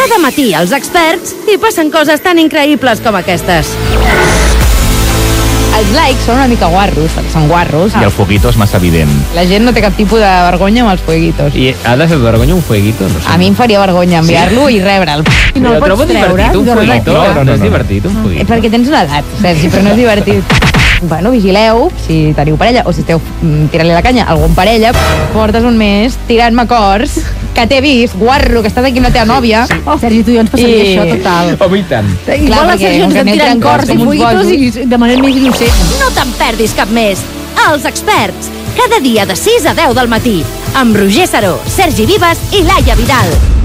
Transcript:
Cada matí els experts hi passen coses tan increïbles com aquestes. Els likes són una mica guarros, perquè són guarros. I el fueguito és massa evident. La gent no té cap tipus de vergonya amb els fueguitos. I ha de ser vergonya un fueguito? No sé. A mi em faria vergonya enviar-lo i rebre'l. I no el trobo pots treure? divertit, un fueguito. No. No és divertit, un fueguito. Perquè tens una edat, Sergi, però no és divertit. Bueno, vigileu, si teniu parella o si esteu tirant-li la canya a algun parella, portes un mes tirant-me cors que t'he vist, guarro, que estàs aquí amb la teva nòvia. Sergi, tu i jo ens passaria això, total. Home, i tant. Igual el Sergi ens perquè estem tirant anem cors i com uns fueguitos bojos. i de manera més innocent. No te'n perdis cap més. Els experts, cada dia de 6 a 10 del matí, amb Roger Saró, Sergi Vives i Laia Vidal.